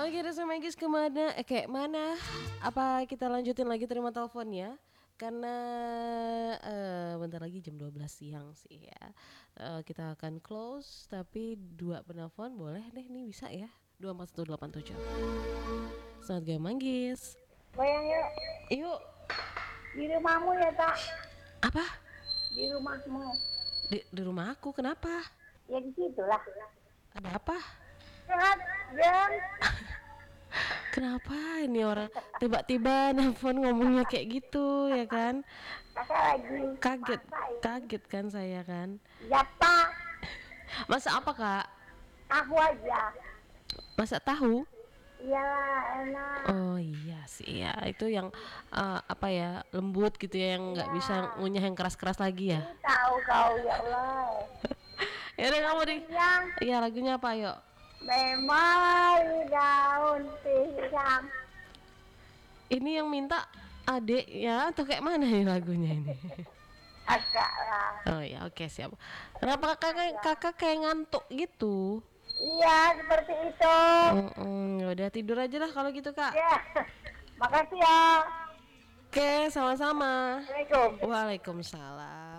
Oke, Rasa Magis kemana? Kayak mana? Apa kita lanjutin lagi terima teleponnya? Karena bentar lagi jam 12 siang sih ya. Kita akan close, tapi dua penelpon boleh deh nih, bisa ya? 24187. Selamat gak Manggis. Bayang yuk, Yuk. di rumahmu ya tak? Apa? Di rumahmu. Di rumah aku, kenapa? Ya di situlah. Ada apa? Sehat, Jen. Kenapa ini orang tiba-tiba nelpon ngomongnya kayak gitu ya kan? Kakak lagi Kaget, masak ini. kaget kan saya kan. Ya pak, Masak apa kak? tahu aja. Masak tahu? Iyalah, enak. Oh iya sih ya, itu yang apa ya, lembut gitu ya, yang nggak bisa ngunyah yang keras-keras lagi ya. Tahu kau, ya Allah. Ya udah kamu di, Yang iya lagunya apa yuk? memori daun pisang. Ini yang minta adek ya atau kayak mana nih lagunya ini? Agak lah. Oh ya oke siap. Kenapa kakak kayak ngantuk gitu? Iya, seperti itu. Udah tidur aja lah kalau gitu kak. Ya, makasih ya. Oke sama-sama. Assalamualaikum. Waalaikumsalam.